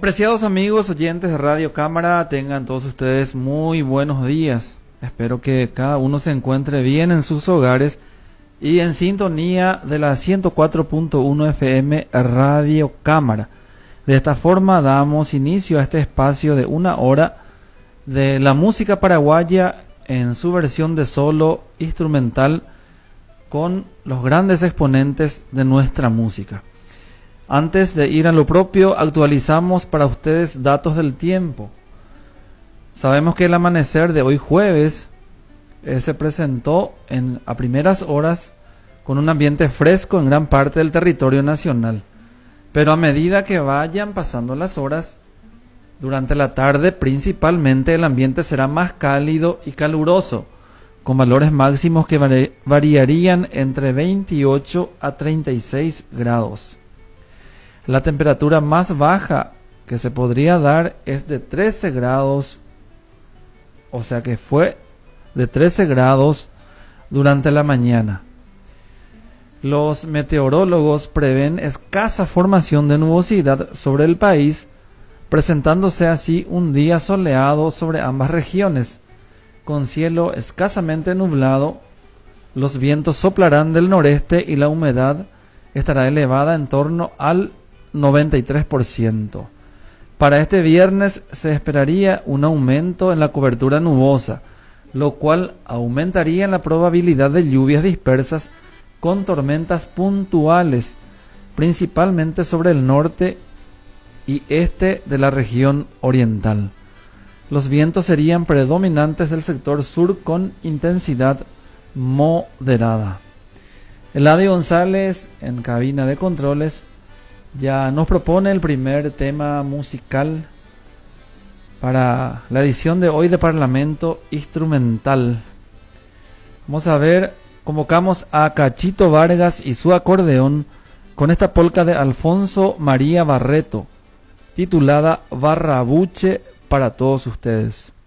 Apreciados amigos, oyentes de Radio Cámara, tengan todos ustedes muy buenos días. Espero que cada uno se encuentre bien en sus hogares y en sintonía de la 104.1 FM Radio Cámara. De esta forma damos inicio a este espacio de una hora de la música paraguaya en su versión de solo instrumental con los grandes exponentes de nuestra música. Antes de ir a lo propio, actualizamos para ustedes datos del tiempo. Sabemos que el amanecer de hoy jueves se presentó a primeras horas con un ambiente fresco en gran parte del territorio nacional. Pero a medida que vayan pasando las horas, durante la tarde principalmente el ambiente será más cálido y caluroso, con valores máximos que variarían entre 28 a 36 grados. La temperatura más baja que se podría dar es de 13 grados, o sea que fue de 13 grados durante la mañana. Los meteorólogos prevén escasa formación de nubosidad sobre el país, presentándose así un día soleado sobre ambas regiones, con cielo escasamente nublado. Los vientos soplarán del noreste y la humedad estará elevada en torno al 93%. Para este viernes se esperaría un aumento en la cobertura nubosa, lo cual aumentaría la probabilidad de lluvias dispersas con tormentas puntuales, principalmente sobre el norte y este de la región oriental. Los vientos serían predominantes del sector sur con intensidad moderada. Eladio González, en cabina de controles, ya nos propone el primer tema musical para la edición de hoy de Parlamento Instrumental. Vamos a ver, convocamos a Cachito Vargas y su acordeón con esta polca de Alfonso María Barreto, titulada Barrabuche, para todos ustedes.